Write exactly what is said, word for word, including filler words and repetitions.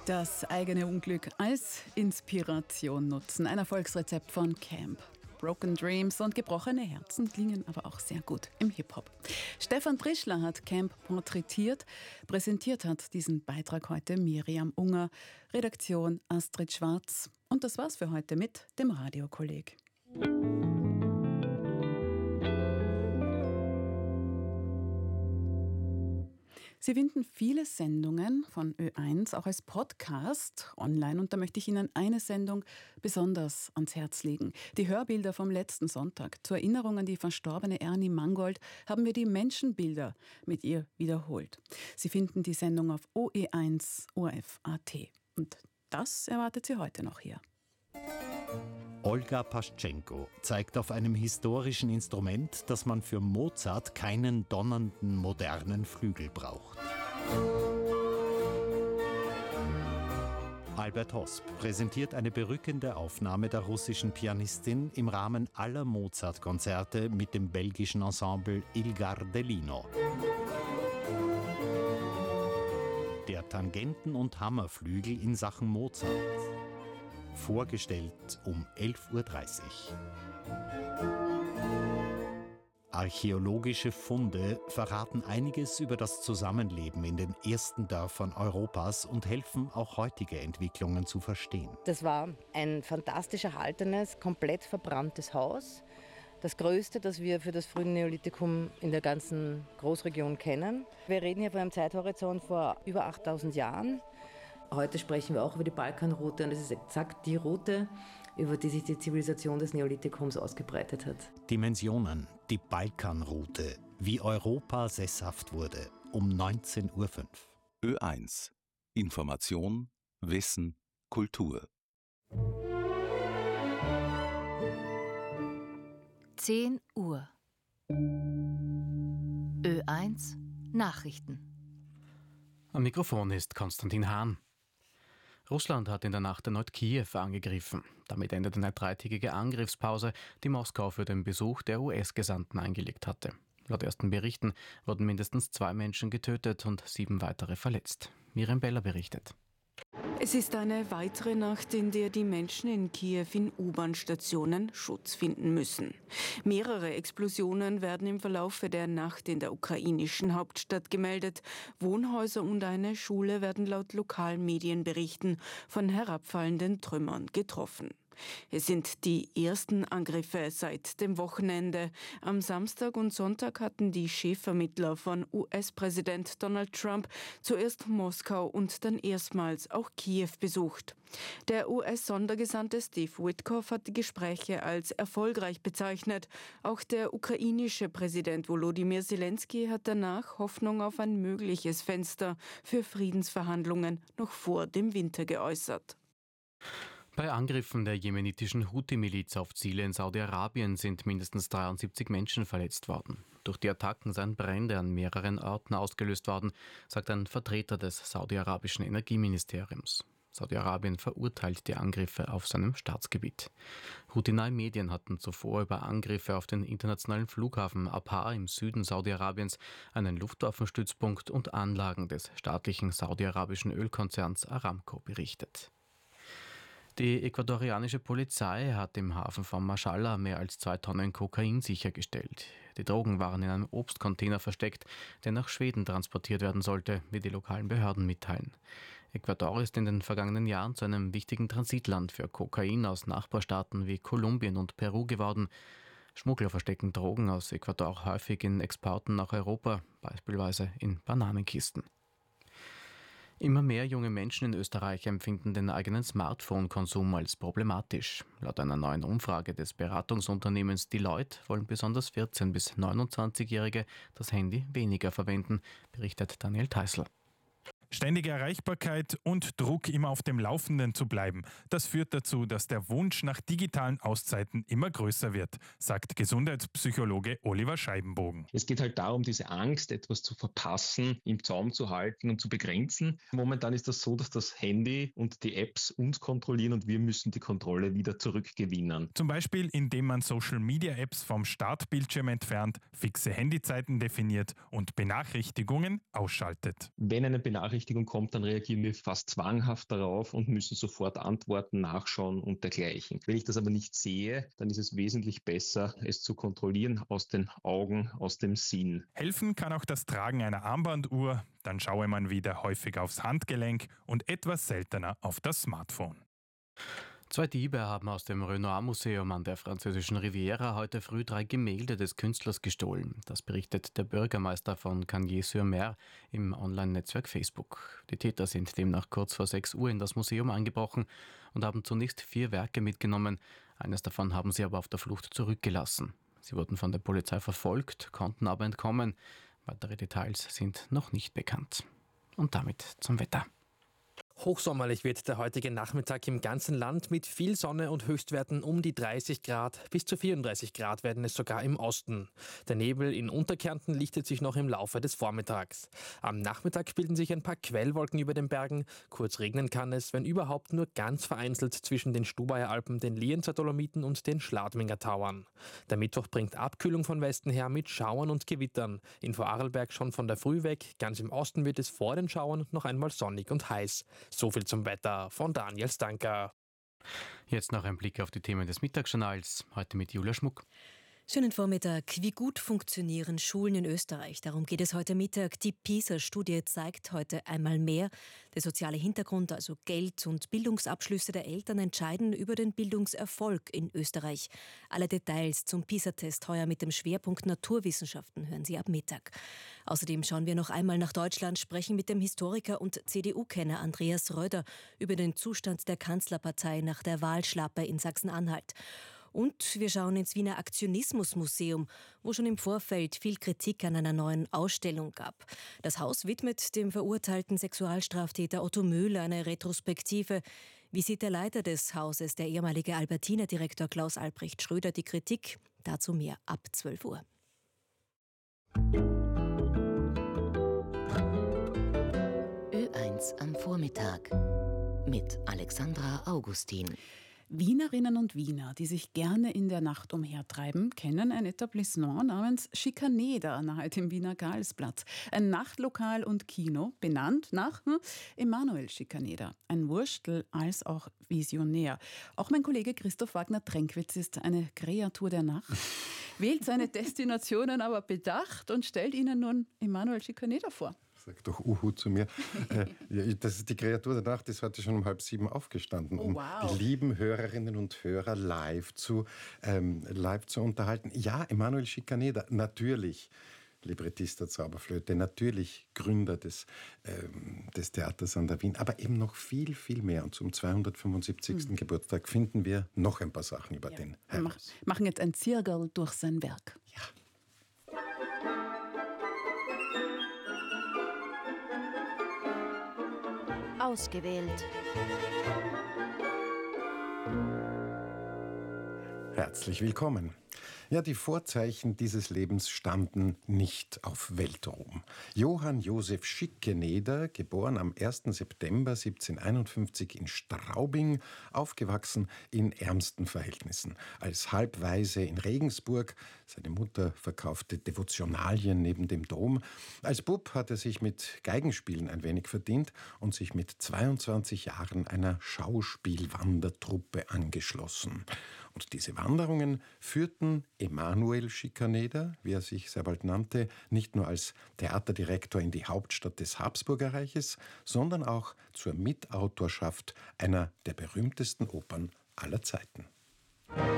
Das eigene Unglück als Inspiration nutzen. Ein Erfolgsrezept von Camp. Broken Dreams und gebrochene Herzen klingen aber auch sehr gut im Hip-Hop. Stefan Trischler hat Camp porträtiert. Präsentiert hat diesen Beitrag heute Miriam Unger, Redaktion Astrid Schwarz. Und das war's für heute mit dem Radiokolleg. Sie finden viele Sendungen von Ö eins auch als Podcast online und da möchte ich Ihnen eine Sendung besonders ans Herz legen. Die Hörbilder vom letzten Sonntag. Zur Erinnerung an die verstorbene Ernie Mangold haben wir die Menschenbilder mit ihr wiederholt. Sie finden die Sendung auf O E eins O R F Punkt A T. Und das erwartet Sie heute noch hier. Olga Paschenko zeigt auf einem historischen Instrument, dass man für Mozart keinen donnernden modernen Flügel braucht. Albert Hosp präsentiert eine berückende Aufnahme der russischen Pianistin im Rahmen aller Mozart-Konzerte mit dem belgischen Ensemble Il Gardellino. Der Tangenten- und Hammerflügel in Sachen Mozart. Vorgestellt um elf Uhr dreißig. Archäologische Funde verraten einiges über das Zusammenleben in den ersten Dörfern Europas und helfen auch heutige Entwicklungen zu verstehen. Das war ein fantastisch erhaltenes, komplett verbranntes Haus. Das größte, das wir für das frühe Neolithikum in der ganzen Großregion kennen. Wir reden hier von einem Zeithorizont vor über achttausend Jahren. Heute sprechen wir auch über die Balkanroute und es ist exakt die Route, über die sich die Zivilisation des Neolithikums ausgebreitet hat. Dimensionen, die Balkanroute, wie Europa sesshaft wurde, um neunzehn Uhr fünf. Ö eins. Information, Wissen, Kultur. zehn Uhr. Ö eins Nachrichten. Am Mikrofon ist Konstantin Hahn. Russland hat in der Nacht erneut Kiew angegriffen. Damit endet eine dreitägige Angriffspause, die Moskau für den Besuch der U S-Gesandten eingelegt hatte. Laut ersten Berichten wurden mindestens zwei Menschen getötet und sieben weitere verletzt. Miriam Beller berichtet. Es ist eine weitere Nacht, in der die Menschen in Kiew in U-Bahn-Stationen Schutz finden müssen. Mehrere Explosionen werden im Verlauf der Nacht in der ukrainischen Hauptstadt gemeldet. Wohnhäuser und eine Schule werden laut lokalen Medienberichten von herabfallenden Trümmern getroffen. Es sind die ersten Angriffe seit dem Wochenende. Am Samstag und Sonntag hatten die Chefvermittler von U S-Präsident Donald Trump zuerst Moskau und dann erstmals auch Kiew besucht. Der U S-Sondergesandte Steve Witkoff hat die Gespräche als erfolgreich bezeichnet. Auch der ukrainische Präsident Volodymyr Zelensky hat danach Hoffnung auf ein mögliches Fenster für Friedensverhandlungen noch vor dem Winter geäußert. Bei Angriffen der jemenitischen Houthi-Miliz auf Ziele in Saudi-Arabien sind mindestens dreiundsiebzig Menschen verletzt worden. Durch die Attacken seien Brände an mehreren Orten ausgelöst worden, sagt ein Vertreter des saudi-arabischen Energieministeriums. Saudi-Arabien verurteilt die Angriffe auf seinem Staatsgebiet. Houthi-nahe Medien hatten zuvor über Angriffe auf den internationalen Flughafen Abha im Süden Saudi-Arabiens, einen Luftwaffenstützpunkt und Anlagen des staatlichen saudi-arabischen Ölkonzerns Aramco berichtet. Die ecuadorianische Polizei hat im Hafen von Mashallah mehr als zwei Tonnen Kokain sichergestellt. Die Drogen waren in einem Obstcontainer versteckt, der nach Schweden transportiert werden sollte, wie die lokalen Behörden mitteilen. Ecuador ist in den vergangenen Jahren zu einem wichtigen Transitland für Kokain aus Nachbarstaaten wie Kolumbien und Peru geworden. Schmuggler verstecken Drogen aus Ecuador häufig in Exporten nach Europa, beispielsweise in Bananenkisten. Immer mehr junge Menschen in Österreich empfinden den eigenen Smartphone-Konsum als problematisch. Laut einer neuen Umfrage des Beratungsunternehmens Deloitte wollen besonders vierzehn- bis neunundzwanzigjährige das Handy weniger verwenden, berichtet Daniel Theißl. Ständige Erreichbarkeit und Druck, immer auf dem Laufenden zu bleiben, das führt dazu, dass der Wunsch nach digitalen Auszeiten immer größer wird, sagt Gesundheitspsychologe Oliver Scheibenbogen. Es geht halt darum, diese Angst, etwas zu verpassen, im Zaum zu halten und zu begrenzen. Momentan ist das so, dass das Handy und die Apps uns kontrollieren und wir müssen die Kontrolle wieder zurückgewinnen. Zum Beispiel, indem man Social-Media-Apps vom Startbildschirm entfernt, fixe Handyzeiten definiert und Benachrichtigungen ausschaltet. Wenn eine Benachrichtigung Benachrichtigung kommt, dann reagieren wir fast zwanghaft darauf und müssen sofort antworten, nachschauen und dergleichen. Wenn ich das aber nicht sehe, dann ist es wesentlich besser, es zu kontrollieren aus den Augen, aus dem Sinn. Helfen kann auch das Tragen einer Armbanduhr, dann schaue man wieder häufig aufs Handgelenk und etwas seltener auf das Smartphone. Zwei Diebe haben aus dem Renoir-Museum an der französischen Riviera heute früh drei Gemälde des Künstlers gestohlen. Das berichtet der Bürgermeister von Cagnes-sur-Mer im Online-Netzwerk Facebook. Die Täter sind demnach kurz vor sechs Uhr in das Museum eingebrochen und haben zunächst vier Werke mitgenommen. Eines davon haben sie aber auf der Flucht zurückgelassen. Sie wurden von der Polizei verfolgt, konnten aber entkommen. Weitere Details sind noch nicht bekannt. Und damit zum Wetter. Hochsommerlich wird der heutige Nachmittag im ganzen Land mit viel Sonne und Höchstwerten um die dreißig Grad. Bis zu vierunddreißig Grad werden es sogar im Osten. Der Nebel in Unterkärnten lichtet sich noch im Laufe des Vormittags. Am Nachmittag bilden sich ein paar Quellwolken über den Bergen. Kurz regnen kann es, wenn überhaupt nur ganz vereinzelt zwischen den Stubaier Alpen, den Lienzer Dolomiten und den Schladminger Tauern. Der Mittwoch bringt Abkühlung von Westen her mit Schauern und Gewittern. In Vorarlberg schon von der Früh weg. Ganz im Osten wird es vor den Schauern noch einmal sonnig und heiß. So viel zum Wetter von Daniel Stanker. Jetzt noch ein Blick auf die Themen des Mittagsjournals, heute mit Julia Schmuck. Schönen Vormittag. Wie gut funktionieren Schulen in Österreich? Darum geht es heute Mittag. Die PISA-Studie zeigt heute einmal mehr, der soziale Hintergrund, also Geld und Bildungsabschlüsse der Eltern, entscheiden über den Bildungserfolg in Österreich. Alle Details zum PISA-Test heuer mit dem Schwerpunkt Naturwissenschaften hören Sie ab Mittag. Außerdem schauen wir noch einmal nach Deutschland, sprechen mit dem Historiker und C D U-Kenner Andreas Röder über den Zustand der Kanzlerpartei nach der Wahlschlappe in Sachsen-Anhalt. Und wir schauen ins Wiener Aktionismusmuseum, wo schon im Vorfeld viel Kritik an einer neuen Ausstellung gab. Das Haus widmet dem verurteilten Sexualstraftäter Otto Müller eine Retrospektive. Wie sieht der Leiter des Hauses, der ehemalige Albertina-Direktor Klaus Albrecht Schröder, die Kritik? Dazu mehr ab zwölf Uhr. Ö eins am Vormittag mit Alexandra Augustin. Wienerinnen und Wiener, die sich gerne in der Nacht umhertreiben, kennen ein Etablissement namens Schikaneder nahe dem Wiener Karlsplatz. Ein Nachtlokal und Kino, benannt nach hm, Emanuel Schikaneder. Ein Wurstel als auch Visionär. Auch mein Kollege Christoph Wagner-Tränkwitz ist eine Kreatur der Nacht, wählt seine Destinationen aber bedacht und stellt ihnen nun Emanuel Schikaneder vor. Sag doch Uhu zu mir. äh, ja, das ist die Kreatur der Nacht, ist heute schon um halb sieben aufgestanden, um oh, wow. die lieben Hörerinnen und Hörer live zu, ähm, live zu unterhalten. Ja, Emanuel Schikaneder, natürlich Librettista Zauberflöte, natürlich Gründer des, ähm, des Theaters an der Wien, aber eben noch viel, viel mehr. Und zum zweihundertfünfundsiebzigsten Mhm. Geburtstag finden wir noch ein paar Sachen über ja. den Herrn. Wir machen jetzt ein Zirkel durch sein Werk. Ja. Ausgewählt. Herzlich willkommen. Ja, die Vorzeichen dieses Lebens standen nicht auf Weltruhm. Johann Josef Schikaneder, geboren am ersten September siebzehnhunderteinundfünfzig in Straubing, aufgewachsen in ärmsten Verhältnissen. Als Halbwaise in Regensburg, seine Mutter verkaufte Devotionalien neben dem Dom. Als Bub hat er sich mit Geigenspielen ein wenig verdient und sich mit zweiundzwanzig Jahren einer Schauspielwandertruppe angeschlossen. Und diese Wanderungen führten Emanuel Schikaneder, wie er sich sehr bald nannte, nicht nur als Theaterdirektor in die Hauptstadt des Habsburgerreiches, sondern auch zur Mitautorschaft einer der berühmtesten Opern aller Zeiten.